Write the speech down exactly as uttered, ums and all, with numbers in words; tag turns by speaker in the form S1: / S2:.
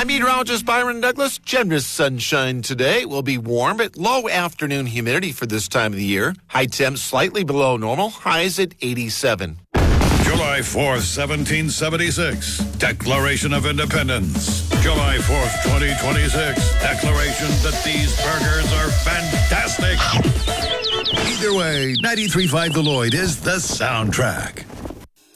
S1: I'm meteorologist Byron Douglas. Generous sunshine today. It will be warm, but low afternoon humidity for this time of the year. High temps slightly below normal. Highs at eighty-seven.
S2: July fourth, seventeen seventy-six. Declaration of Independence. July fourth, twenty twenty-six. Declaration that these burgers are fantastic. Either way, ninety-three point five The Lloyd is the soundtrack.